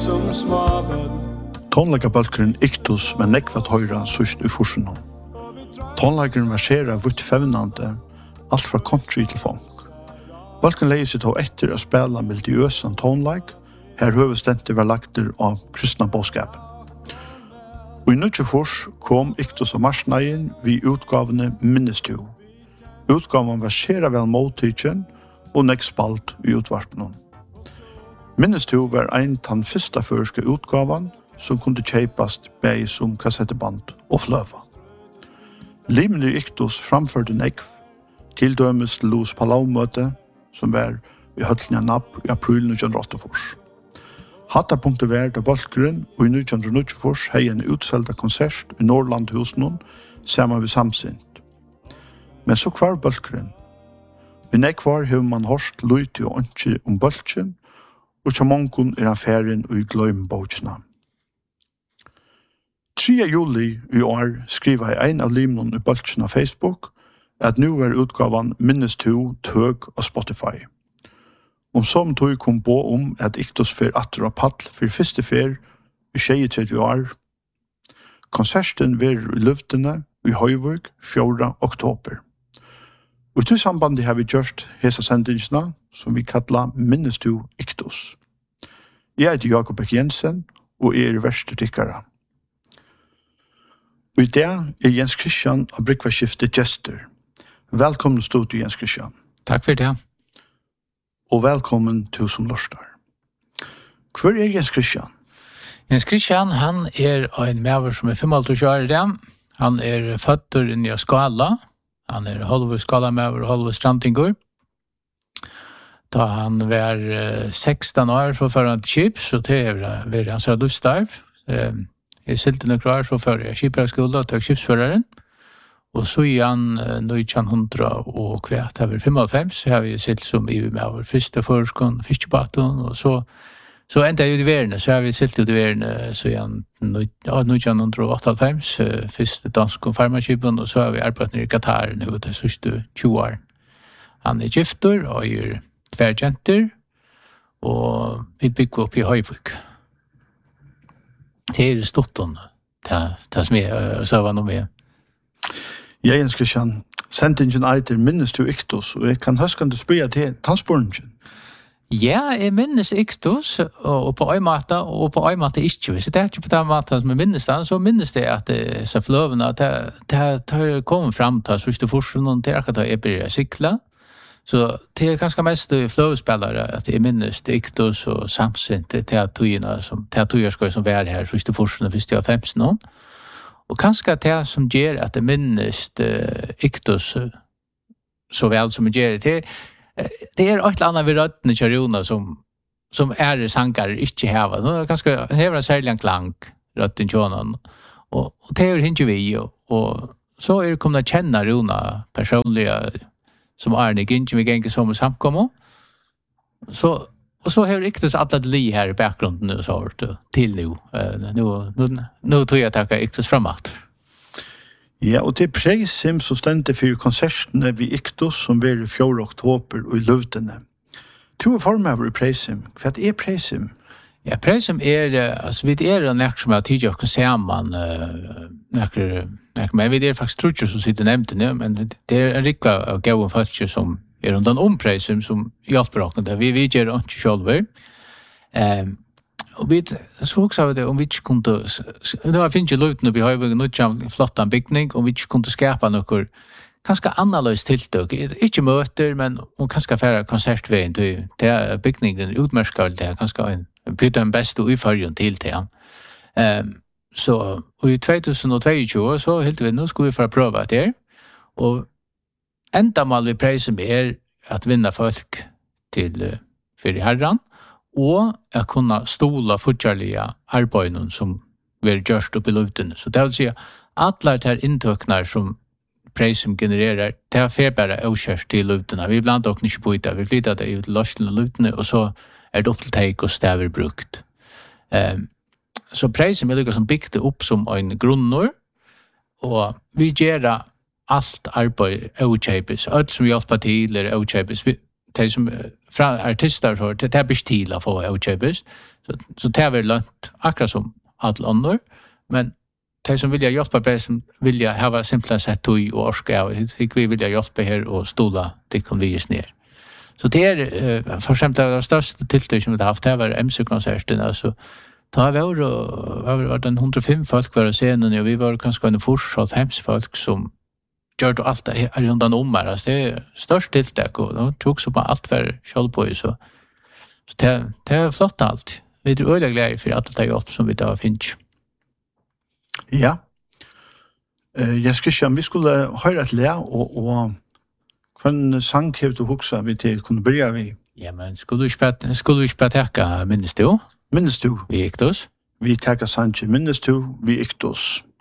som småbød. Tonleikabalkeren Iktus med nekvat høyra sust i forsen. Tonleikeren verserer vidt fevnande, alt fra country til funk. Balken leier seg til etter å spela melodiøsan tonleik, her høvestenter var lagter av kristna bådskapen. Og i 1994 kom Iktus og marsneien vid utgavene Minnestu. Utgaven verserer vel mottidjen og nekk spalt i utvarpen. Minnestu var ein tann fyrsta førske utgavan som kunde kjeipast bei som kassetteband og fløva. Limen i Iktus framførte nekv til dømes Los Palau-møte som var i høtlinja napp i april 1984. Hattarpunktet var da Balkeren og i 1994 hei en utselda konsert i Norrlandhusen saman vi samsint. Men så kvar Balkeren. I nekvar hefur man horst luiti og ønski Balkeren, og til mongon han ferien og i gløymbåtsna. 3. juli i år skriva jeg ein av limnon i Balkeren av Facebook at nu var utgavan Minnestu tøg av Spotify. Som tog kom på at Iktus fer atter av paddel for første fer i 23 år. Konserten var i Løftene i Høyvøk 4. oktober. Og til sambandet har vi gjort hesa sendingsna som vi kallar Minnestu Iktus. Jeg heter Jakob Ek Jensen og verste tykkara. Og i dag Jens Christian av Bryggvaskiftet Gjester. Velkommen til studiet, Jens Christian. Takk for det. Og velkommen til som lorstar. Hvor Jens Christian? Jens Christian, han en maver som 25 år i det. Han født i Skala. Han halve Skala-maver og halve Strandingur. Da han var 16 år, så fører han til Kips, og det var hans radustarv. Jeg silte noen år, så fører jeg Kipraskolen og tøk Kipsføreren. Og så i han 1900 og kvart over 55, så har vi silt som i med vår første forskånd, fiskebaton, og så enda ut i verden, så har vi silt ut i verden, så i han 1998, første dansk farmaskipen, og så har vi arbeidet nere i Qatar nå de siste 20 år. Han gifter og tverrjenter, og vi bygger opp i Høyvøk. Det Stotton, det som så var noe med. Ja, Jens Christian, sendingen eiter Minnestu Iktus, og jeg kan høskende spørre til tannsporingen. Ja, jeg minnes Iktus, og på en måte, og på en måte ikke. Hvis det ikke på den måten som jeg minnes den, så minnes det at så fløvene, det kom frem til sørste forskjellen, og det akkurat jeg begynner å sykle. Så det ganske mest fløvespillere at jeg minnes Iktus og samsint til teaterskøy som var her sørste forskjellen, hvis det var 15 år. Og kanskje det som gjør at jeg minnes Iktus så vel som jeg gjør det, det et eller annet ved røttene kjærjoner som sanger ikke hever. Det ganske hever en særlig klang, røttene kjærjoner. Og det ikke vi, og så det kommet å kjenne rona personlige som Arne Gynge, vi ganger som samkommer. Og så har Iktus alle li her i bakgrunden og så til nå. Nå tror jeg takker Iktus fremat. Ja, og det Preisim som stendte for konsertene ved Iktus som var i 4. oktober og i Løvdene. To former i Preisim. Hva Preisim? Ja, Preisim altså vi nærk som jeg tidligere kan se man men vi faktisk trutcher som sitter nevnt nå, men det en rikva av gavn folk som rundt Preisim som hjelper oss. Vi gjør ikke selv. Og vi så også av det om vi ikke kunne det finnes jo løtene vi har jo noe flott bygning og vi ikke kunne skapa noe kanskje annerledes tiltøk. Ikke møter, men kanskje færre konsertveien til bygningen utmerket det kanskje bytte en beste uførgen til det. Så i 2022 så helt vi nå skulle vi få prøve det og enda mal vi Preisim at vinna folk til for herran og at kunne stola fortjallige arbeidene som vi har gjort opp i løvdene. Så det vil si alle de inntøkner som Preisim genererer, det ferbare avkjørst til løvdene. Vi blant åkne ikke på det, vi flyttet det ut til løslen og løvdene, og så det opp til teik og staver brukt. Så Preisim lykket som bygde opp som en grunnår, og vi gjør alt arbeid avkjøpes, alt som hjelper til er avkjøpes. de som fra artister så det är bestil att få utköpes. Så det är väl lönt akkurat som alla andra, men de som vill hjälpa på som vill ha simpelt sett och orska och vi vill hjälpa här och stola det kan vi just ner. Så det är för exempel det största tilltaget som vi har haft det var MC-konserten alltså ta var den 105 folk var scenen och vi var kanske en fortsatt 50 folk som gjør det alt er undan omar. Altså, det er størst tiltak, og de tog så på alt for selv på. Så det er flott alt. Vi er øyelig glede for alt det hjelp som vi da finner. Ja. Jeg skal ikke om vi skulle høre et le, og hvilken sang har du hukset vi til kunne begynne vi? Ja, men skulle vi ikke bare takke minnes du? Minnes du? Vi gikk oss. Vi takker sannsyn minnes du, vi gikk oss.